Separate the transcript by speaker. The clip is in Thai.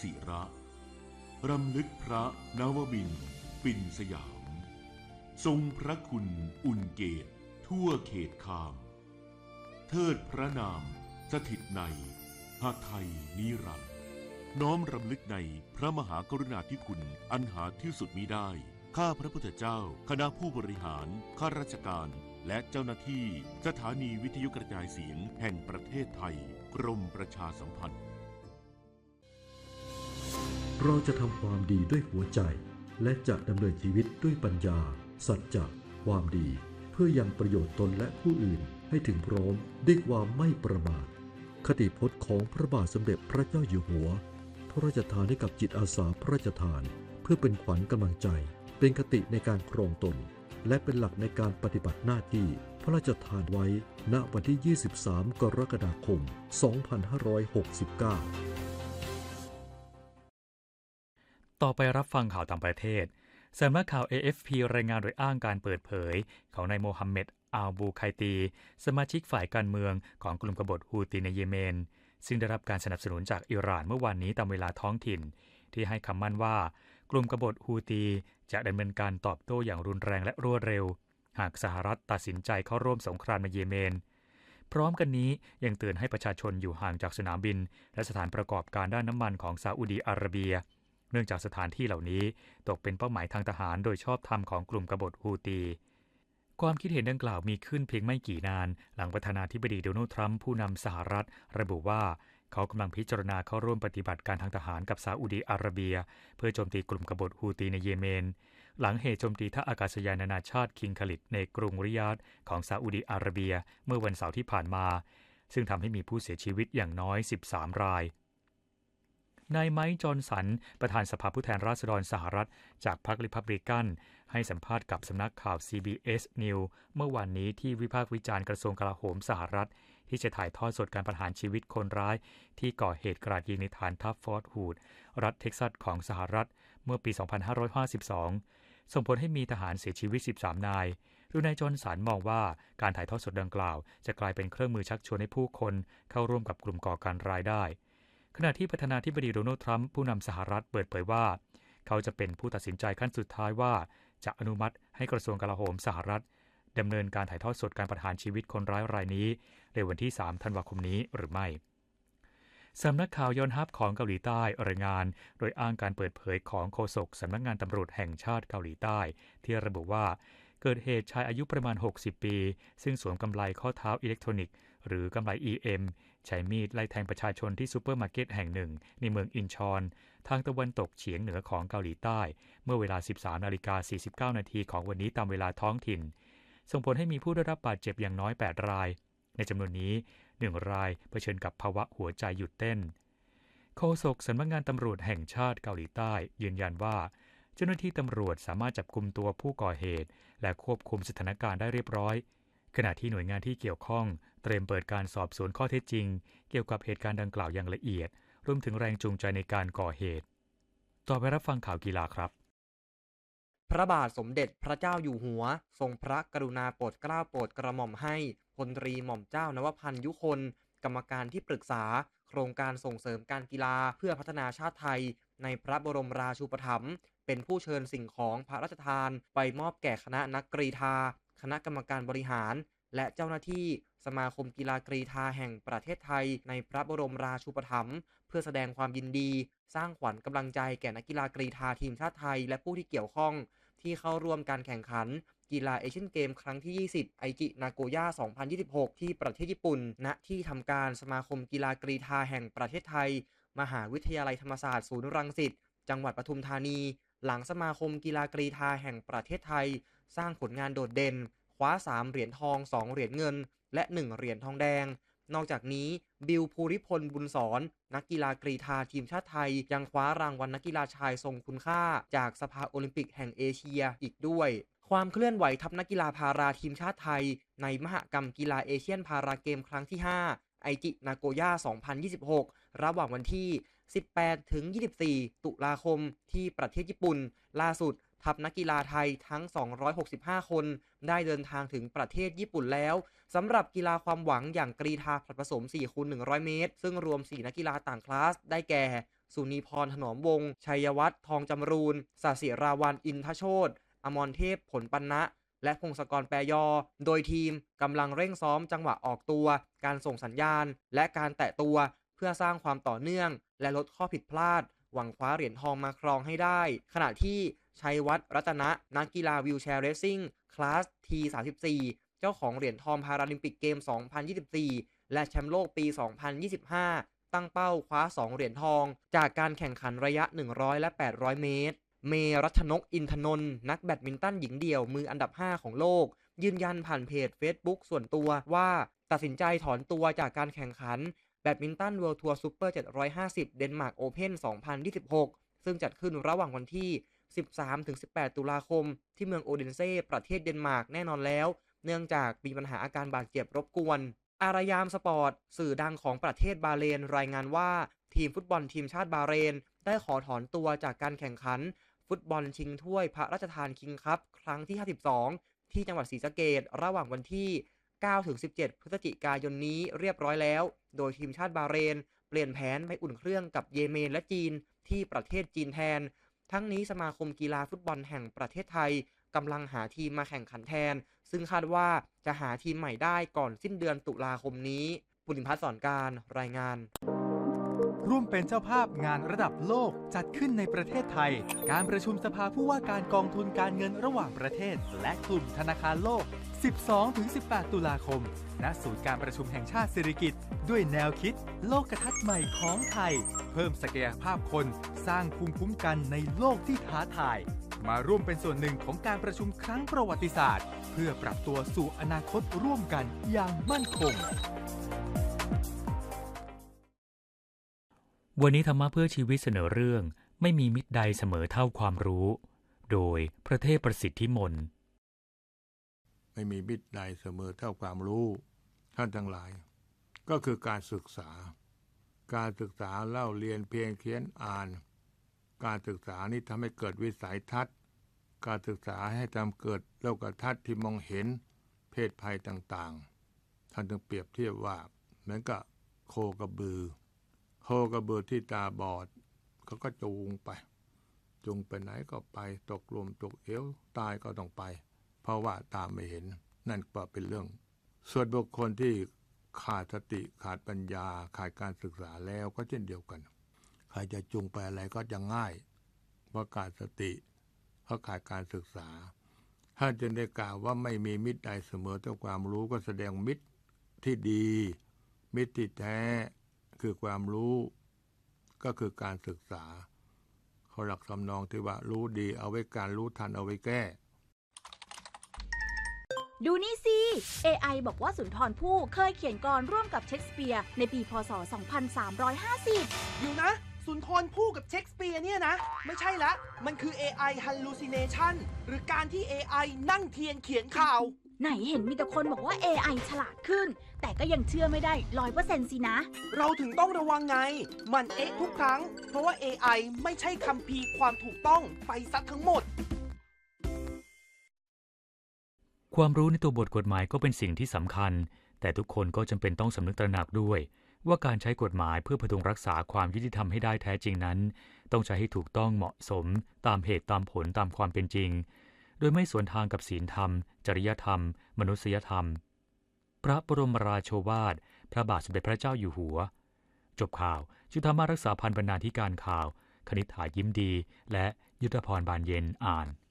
Speaker 1: ศิระรำลึกพระนวมินทร์ปิ่นสยามทรงพระคุณอุ่นเกตทั่วเขตคามเทิดพระนามสถิตในหาไทยนิรันดร์น้อมรำลึกในพระมหากรุณาธิคุณอันหาที่สุดมิได้ข้าพระพุทธเจ้าคณะผู้บริหารข้าราชการและเจ้าหน้าที่สถานีวิทยุกระจายเสียงแห่งประเทศไทยกรมประชาสัมพันธ์
Speaker 2: เราจะทำความดีด้วยหัวใจและจะดำเนินชีวิตด้วยปัญญาสัจจะความดีเพื่อยังประโยชน์ตนและผู้อื่นให้ถึงพร้อมด้วยความไม่ประมาทคติพจน์ของพระบาทสมเด็จพระเจ้าอยู่หัวพระราชทานให้กับจิตอาสาพระราชทานเพื่อเป็นขวัญกำลังใจเป็นคติในการครองตนและเป็นหลักในการปฏิบัติหน้าที่พระราชทานไว้ณวันที่ 23 กรกฎาคม 2569
Speaker 3: ต่อไปรับฟังข่าวต่างประเทศสำนักข่าว AFP รายงานโดยอ้างการเปิดเผยของนายโมฮัมเหม็ด อัลบูไคตีสมาชิกฝ่ายการเมืองของกลุ่มกบฏฮูตีในเยเมนซึ่งได้รับการสนับสนุนจากอิหร่านเมื่อวานนี้ตามเวลาท้องถิ่นที่ให้คำมั่นว่ากลุ่มกบฏฮูตีจะดำเนินการตอบโต้อย่างรุนแรงและรวดเร็วหากสหรัฐตัดสินใจเข้าร่วมสงครามในเยเมนพร้อมกันนี้ยังเตือนให้ประชาชนอยู่ห่างจากสนามบินและสถานประกอบการด้านน้ำมันของซาอุดีอาระเบียเนื่องจากสถานที่เหล่านี้ตกเป็นเป้าหมายทางทหารโดยชอบธรรมของกลุ่มกบฏฮูตีความคิดเห็นดังกล่าวมีขึ้นเพียงไม่กี่นานหลังประธานาธิบดีโดนัลด์ทรัมป์ผู้นำสหรัฐระบุว่าเขากำลังพิจารณาเข้าร่วมปฏิบัติการทางทหารกับซาอุดีอาระเบียเพื่อโจมตีกลุ่มกบฏฮูตีในเยเมนหลังเหตุโจมตีท่าอากาศยานนานาชาติคิงคาลิดในกรุงริยาดของซาอุดีอาระเบียเมื่อวันเสาร์ที่ผ่านมาซึ่งทำให้มีผู้เสียชีวิตอย่างน้อย13รายนายไมค์ จอห์นสันประธานสภาผู้แทนราษฎรสหรัฐจากพรรคริพับลิกันให้สัมภาษณ์กับสำนักข่าว CBS News เมื่อวานนี้ที่วิพากษ์วิจารณ์กระทรวงกลาโหมสหรัฐที่จะถ่ายทอดสดการประหารชีวิตคนร้ายที่ก่อเหตุกราดยิงในฐานทัพฟอร์ตฮูดรัฐเท็กซัสของสหรัฐเมื่อปี 2552 ส่งผลให้มีทหารเสียชีวิต13นายโดยนายจอห์นสันมองว่าการถ่ายทอดสดดังกล่าวจะกลายเป็นเครื่องมือชักชวนให้ผู้คนเข้าร่วมกับกลุ่มก่อการร้ายได้ขณะที่ประธานาธิบดีโดนัลด์ทรัมป์ผู้นำสหรัฐเปิดเผยว่าเขาจะเป็นผู้ตัดสินใจขั้นสุดท้ายว่าจะอนุมัติให้กระทรวงกลาโหมสหรัฐดำเนินการถ่ายทอดสดการประหารชีวิตคนร้ายรายนี้ในวันที่3ธันวาคมนี้หรือไม่สำนักข่าวยอนฮับของเกาหลีใต้รายงานโดยอ้างการเปิดเผยของโฆษกสำนักงานตำรวจแห่งชาติเกาหลีใต้ที่ระบุว่าเกิดเหตุชายอายุประมาณ60ปีซึ่งสวมกำไลข้อเท้าอิเล็กทรอนิกส์หรือกำไล EM ใช้มีดไล่แทงประชาชนที่ซูเปอร์มาร์เก็ตแห่งหนึ่งในเมืองอินชอนทางตะวันตกเฉียงเหนือของเกาหลีใต้เมื่อเวลา 13:49 นาทีของวันนี้ตามเวลาท้องถิ่นส่งผลให้มีผู้ได้รับบาดเจ็บอย่างน้อย8รายในจำนวนนี้1รายเผชิญกับภาวะหัวใจหยุดเต้นโฆษกสำนักงานตำรวจแห่งชาติเกาหลีใต้ยืนยันว่าเจ้าหน้าที่ตำรวจสามารถจับกุมตัวผู้ก่อเหตุและควบคุมสถานการณ์ได้เรียบร้อยขณะที่หน่วยงานที่เกี่ยวข้องเตรียมเปิดการสอบสวนข้อเท็จจริงเกี่ยวกับเหตุการณ์ดังกล่าวอย่างละเอียดรวมถึงแรงจูงใจในการก่อเหตุต่อไปรับฟังข่าวกีฬาครับ
Speaker 4: พระบาทสมเด็จพระเจ้าอยู่หัวทรงพระกรุณาโปรดเกล้าโปรดกระหม่อมให้พลตรีหม่อมเจ้านวพันธ์ยุคนกรรมการที่ปรึกษาโครงการส่งเสริมการกีฬาเพื่อพัฒนาชาติไทยในพระบรมราชูปถัมภ์เป็นผู้เชิญสิ่งของพระราชทานไปมอบแก่คณะนักกรีฑาคณะกรรมการบริหารและเจ้าหน้าที่สมาคมกีฬากรีฑาแห่งประเทศไทยในพระบรมราชูปถัมภ์เพื่อแสดงความยินดีสร้างขวัญกำลังใจแก่นักกีฬากรีฑาทีมชาติไทยและผู้ที่เกี่ยวข้องที่เข้าร่วมการแข่งขันกีฬาเอเชียนเกมครั้งที่ 20 ไอจินาโกย่า 2026 ที่ประเทศญี่ปุ่นณที่ทำการสมาคมกีฬากรีฑาแห่งประเทศไทยมหาวิทยาลัยธรรมศาสตร์ศูนย์รังสิตจังหวัดปทุมธานีหลังสมาคมกีฬากรีฑาแห่งประเทศไทยสร้างผลงานโดดเด่นคว้า3เหรียญทอง2เหรียญเงินและ1เหรียญทองแดงนอกจากนี้บิลภูริพลบุญสอนนักกีฬากรีฑาทีมชาติไทยยังคว้ารางวัลนักกีฬาชายทรงคุณค่าจากสภาโอลิมปิกแห่งเอเชียอีกด้วยความเคลื่อนไหวทัพนักกีฬาพาราทีมชาติไทยในมหกรรมกีฬาเอเชียนพาราเกมครั้งที่5ไอจินาโกย่า 2026 ระหว่างวันที่18 ถึง 24 ตุลาคมที่ประเทศญี่ปุ่นล่าสุดทัพนักกีฬาไทยทั้ง265คนได้เดินทางถึงประเทศญี่ปุ่นแล้วสำหรับกีฬาความหวังอย่างกรีฑาผลัดผสม 4x100 เมตรซึ่งรวม4นักกีฬาต่างคลาสได้แก่สุนีพรถนอมวงศ์ชัยวัฒน์ทองจำรูนศศิราวัลย์อินทโชติอมรเทพผลปันนะและพงศกรแปรยอโดยทีมกำลังเร่งซ้อมจังหวะออกตัวการส่งสัญญาณและการแตะตัวเพื่อสร้างความต่อเนื่องและลดข้อผิดพลาดหวังคว้าเหรียญทองมาครองให้ได้ขณะที่ชัยวัฒน์รัตนะนักกีฬาวีลแชร์เรซซิ่งคลาส T34 เจ้าของเหรียญทองพาราลิมปิกเกม 2024 และแชมป์โลกปี 2025 ตั้งเป้าคว้า 2 เหรียญทองจากการแข่งขันระยะ 100 และ 800 เมตร เมรัชนกอินทนนท์นักแบดมินตันหญิงเดี่ยวมืออันดับ 5 ของโลกยืนยันผ่านเพจ Facebook ส่วนตัวว่าตัดสินใจถอนตัวจากการแข่งขันแบดมินตัน World Tour Super 750 เดนมาร์กโอเพ่น 2026 ซึ่งจัดขึ้นระหว่างวันที่ 13-18 ตุลาคมที่เมืองโอเดนเซ่ประเทศเดนมาร์กแน่นอนแล้วเนื่องจากมีปัญหาอาการบาดเจ็บรบกวนอารยามสปอร์ตสื่อดังของประเทศบาห์เรนรายงานว่าทีมฟุตบอลทีมชาติบาห์เรนได้ขอถอนตัวจากการแข่งขันฟุตบอลชิงถ้วยพระราชทานคิงคัพครั้งที่ 52 ที่จังหวัดศรีสะเกษระหว่างวันที่ 9-17 พฤศจิกายนนี้เรียบร้อยแล้วโดยทีมชาติบาห์เรนเปลี่ยนแผนไปอุ่นเครื่องกับเยเมนและจีนที่ประเทศจีนแทนทั้งนี้สมาคมกีฬาฟุตบอลแห่งประเทศไทยกำลังหาทีมมาแข่งขันแทนซึ่งคาดว่าจะหาทีมใหม่ได้ก่อนสิ้นเดือนตุลาคมนี้ปุณิพัฒน์สอนการรายงาน
Speaker 5: ร่วมเป็นเจ้าภาพงานระดับโลกจัดขึ้นในประเทศไทยการประชุมสภาผู้ว่าการกองทุนการเงินระหว่างประเทศและกลุ่มธนาคารโลก 12-18 ตุลาคมณศูนย์การประชุมแห่งชาติสิริกิติ์ด้วยแนวคิดโลกทัศน์ใหม่ของไทยเพิ่มศักยภาพคนสร้างภูมิคุ้มกันในโลกที่ท้าทายมาร่วมเป็นส่วนหนึ่งของการประชุมครั้งประวัติศาสตร์เพื่อปรับตัวสู่อนาคตร่วมกันอย่างมั่นคง
Speaker 3: วันนี้ธรรมะเพื่อชีวิตเสนอเรื่องไม่มีมิตรใดเสมอเท่าความรู้โดยพระเทพประสิทธิมนต์
Speaker 6: ไม่มีมิตรใดเสมอเท่าความรู้ท่านทั้งหลายก็คือการศึกษาเล่าเรียนเพียงเขียนอ่านการศึกษานี้ทำให้เกิดวิสัยทัศน์การศึกษาให้ทำเกิดโลกทัศน์ที่มองเห็นเพศภัยต่างๆท่านจึงเปรียบเทียบว่าเหมือนกับโคกระบือที่ตาบอดเขาก็จูงไปไหนก็ไปตกลมตกเอวตายก็ต้องไปเพราะว่าตาไม่เห็นนั่นก็เป็นเรื่องส่วนบุคคลที่ขาดสติขาดปัญญาขาดการศึกษาแล้วก็เช่นเดียวกันใครจะจูงไปอะไรก็จะง่ายเพราะขาดสติเพราะขาดการศึกษาท่านจึงได้กล่าวว่าไม่มีมิตรใดเสมอเท่าความรู้ก็แสดงมิตรที่ดีมิตรที่แท้คือความรู้ก็คือการศึกษาเขาหลักสำนองที่ว่ารู้ดีเอาไว้การรู้ทันเอาไว้แก้
Speaker 7: ดูนี่สิ AI บอกว่าสุนทรภู่เคยเขียนกลอนร่วมกับเชคสเปียร์ในปีพ.ศ. 2350
Speaker 8: อยู่นะสุนทรภู่กับเชคสเปียร์เนี่ยนะไม่ใช่ละมันคือ AI hallucination หรือการที่ AI นั่งเทียนเขียนข่าว
Speaker 7: ไหนเห็นมีแต่คนบอกว่า AI ฉลาดขึ้นแต่ก็ยังเชื่อไม่ได้ 100% สินะ
Speaker 8: เราถึงต้องระวังไงมันทุกครั้งเพราะว่า AI ไม่ใช่คัมภีร์ความถูกต้องไปซะทั้งหมด
Speaker 3: ความรู้ในตัวบทกฎหมายก็เป็นสิ่งที่สำคัญแต่ทุกคนก็จำเป็นต้องสำนึกตระหนักด้วยว่าการใช้กฎหมายเพื่อพดุงรักษาความยุติธรรมให้ได้แท้จริงนั้นต้องใช้ให้ถูกต้องเหมาะสมตามเหตุตามผลตามความเป็นจริงโดยไม่สวนทางกับศีลธรรมจริยธรรมมนุษยธรรมพระบรมราโชวาทพระบาทสมเด็จพระเจ้าอยู่หัวจบข่าวจุฑามารักษาพันธ์บรรณาธิการข่าวคณิษฐายิ้มดีและยุทธพรบานเย็นอ่าน